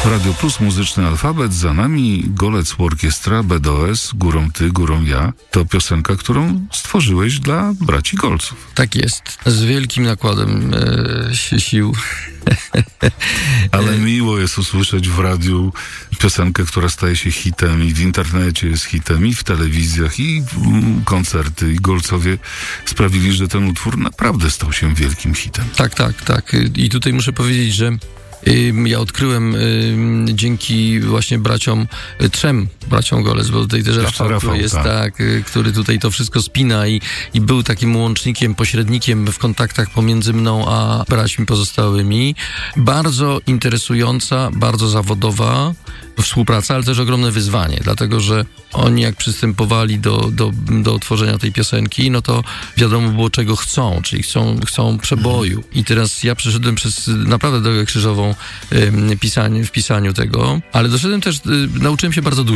Radio Plus, muzyczny alfabet, za nami Golec Orkiestra, BDOS, Górą ty, górą ja. To piosenka, którą stworzyłeś dla braci Golców. Tak jest, z wielkim nakładem sił. Ale miło jest usłyszeć w radiu piosenkę, która staje się hitem i w internecie jest hitem, i w telewizjach, i koncerty, i Golcowie sprawili, że ten utwór naprawdę stał się wielkim hitem. Tak. I tutaj muszę powiedzieć, że ja odkryłem dzięki właśnie trzem braciom Golec, bo tutaj też Rafał jest, który tutaj to wszystko spina i był takim łącznikiem, pośrednikiem w kontaktach pomiędzy mną a braćmi pozostałymi. Bardzo interesująca, bardzo zawodowa współpraca, ale też ogromne wyzwanie, dlatego że oni jak przystępowali do tworzenia tej piosenki, no to wiadomo było, czego chcą, czyli chcą przeboju. I teraz ja przeszedłem przez naprawdę drogę krzyżową w pisaniu tego, ale doszedłem też, nauczyłem się bardzo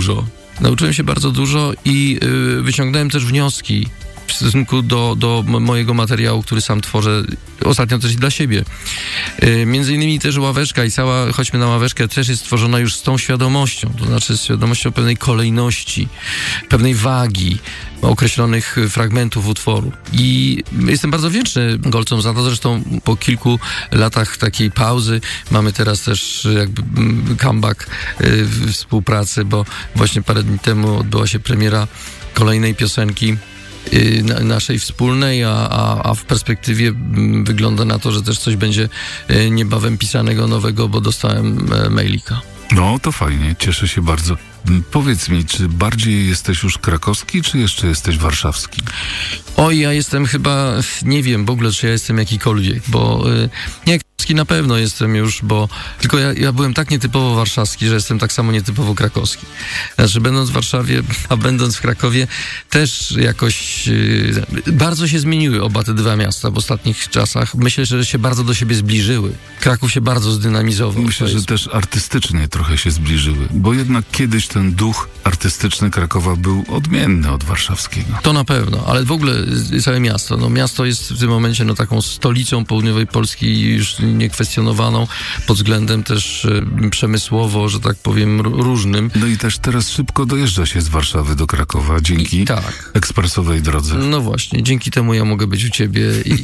dużo i wyciągnąłem też wnioski w stosunku do mojego materiału, który sam tworzę, ostatnio też i dla siebie. Między innymi też Ławeczka i cała Chodźmy na Ławeczkę też jest stworzona już z tą świadomością, to znaczy z świadomością pewnej kolejności, pewnej wagi określonych fragmentów utworu. I jestem bardzo wdzięczny Golcom za to, zresztą po kilku latach takiej pauzy mamy teraz też jakby comeback współpracy, bo właśnie parę dni temu odbyła się premiera kolejnej piosenki naszej wspólnej, a w perspektywie wygląda na to, że też coś będzie niebawem pisanego nowego, bo dostałem mailika. No, to fajnie, cieszę się bardzo. Powiedz mi, czy bardziej jesteś już krakowski, czy jeszcze jesteś warszawski? Oj, ja jestem chyba, nie wiem w ogóle, czy ja jestem jakikolwiek, bo nie, krakowski na pewno jestem już, bo tylko ja byłem tak nietypowo warszawski, że jestem tak samo nietypowo krakowski. Znaczy, będąc w Warszawie, a będąc w Krakowie, też jakoś bardzo się zmieniły oba te dwa miasta w ostatnich czasach. Myślę, że się bardzo do siebie zbliżyły. Kraków się bardzo zdynamizował. Myślę, że też artystycznie trochę się zbliżyły, bo jednak kiedyś ten duch artystyczny Krakowa był odmienny od warszawskiego. To na pewno, ale w ogóle całe miasto. No, miasto jest w tym momencie taką stolicą południowej Polski już niekwestionowaną pod względem też przemysłowo, że tak powiem, różnym. No i też teraz szybko dojeżdża się z Warszawy do Krakowa dzięki ekspresowej drodze. No właśnie, dzięki temu ja mogę być u ciebie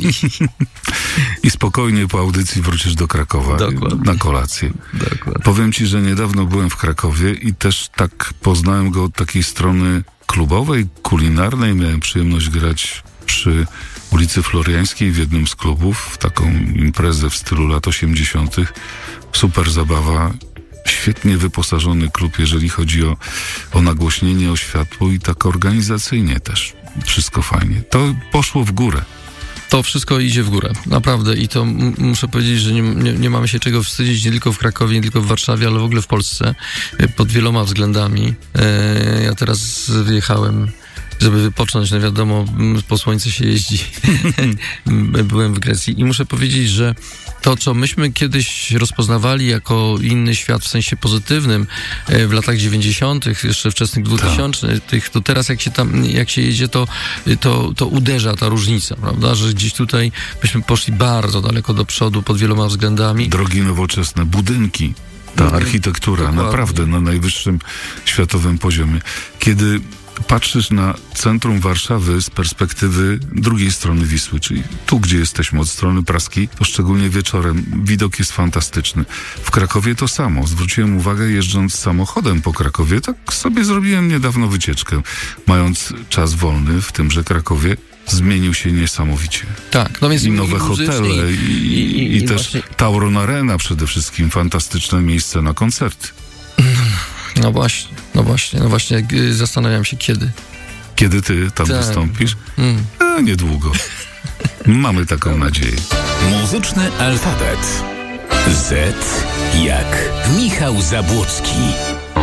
i spokojnie po audycji wrócisz do Krakowa. Dokładnie. Na kolację. Dokładnie. Powiem ci, że niedawno byłem w Krakowie i też tak poznałem go od takiej strony klubowej, kulinarnej. Miałem przyjemność grać przy ulicy Floriańskiej w jednym z klubów, w taką imprezę w stylu lat 80. Super zabawa, świetnie wyposażony klub, jeżeli chodzi o nagłośnienie, o światło i tak organizacyjnie też. Wszystko fajnie. To poszło w górę. To wszystko idzie w górę, naprawdę, i to muszę powiedzieć, że nie mamy się czego wstydzić, nie tylko w Krakowie, nie tylko w Warszawie, ale w ogóle w Polsce, pod wieloma względami. Ja teraz wyjechałem, żeby wypocząć, no wiadomo, po słońcu się jeździ. Byłem w Grecji i muszę powiedzieć, że to, co myśmy kiedyś rozpoznawali jako inny świat w sensie pozytywnym w latach 90., jeszcze wczesnych 2000, to teraz jak się jedzie, to uderza ta różnica, prawda? Że gdzieś tutaj myśmy poszli bardzo daleko do przodu pod wieloma względami. Drogi nowoczesne, budynki, ta architektura, dokładnie. Naprawdę na najwyższym światowym poziomie. Kiedy patrzysz na centrum Warszawy z perspektywy drugiej strony Wisły, czyli tu, gdzie jesteśmy, od strony praskiej, to szczególnie wieczorem widok jest fantastyczny. W Krakowie to samo. Zwróciłem uwagę, jeżdżąc samochodem po Krakowie, tak sobie zrobiłem niedawno wycieczkę, mając czas wolny w tymże Krakowie. Zmienił się niesamowicie. Tak, no więc i nowe hotele, i też właśnie... Tauron Arena przede wszystkim, fantastyczne miejsce na koncerty. No właśnie, zastanawiam się kiedy. Kiedy ty tam wystąpisz? Niedługo. Mamy taką nadzieję. Muzyczny alfabet. Z jak Michał Zabłocki.